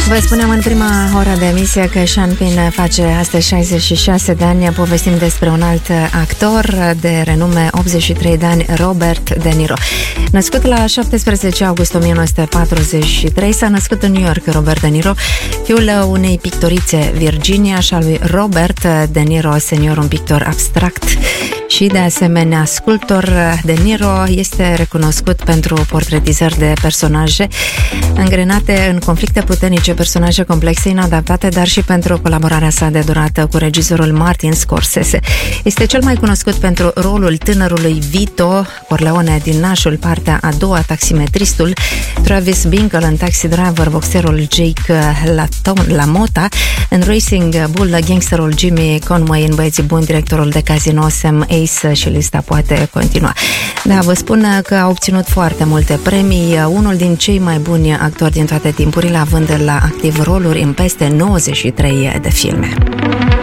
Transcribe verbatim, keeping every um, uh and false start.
Vă spuneam în prima oră de emisie că Sean Penn face astăzi șaizeci și șase de ani. Povestim despre un alt actor de renume, optzeci și trei de ani, Robert De Niro. Născut la șaptesprezece august o mie nouă sute patruzeci și trei, s-a născut în New York Robert De Niro, fiul unei pictorițe, Virginia, și al lui Robert De Niro senior, un pictor abstract și de asemenea sculptor. De Niro este recunoscut pentru portretizări de personaje îngrenate în conflicte puternice, personaje complexe, inadaptate, dar și pentru colaborarea sa de durată cu regizorul Martin Scorsese. Este cel mai cunoscut pentru rolul tânărului Vito Corleone din Nașul, partea a doua, taximetristul, Travis Binkle în Taxi Driver, boxerul Jake LaMotta în Racing Bull, gangsterul Jimmy Conway în Băieții Buni, directorul de casino Sam Ace, și lista poate continua. Da, vă spun că a obținut foarte multe premii, unul din cei mai buni actori din toate timpurile, având la activ roluri în peste nouăzeci și trei de filme.